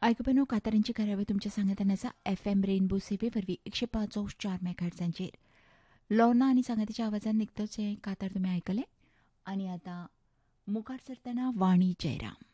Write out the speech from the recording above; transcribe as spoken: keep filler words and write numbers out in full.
आयकुपानो कातारांची कार्यावळ तुमच्या सांगातानाचा F M rainbow सेवे वरवीं एकशे पांच चार मेगाहर्ट्झांचेर लॉर्ना आनी सांगाताच्या आवाजान निघतोच हे कातार तुमी आयकले. आनी आतां मुखार सरतना वाणी जयराम.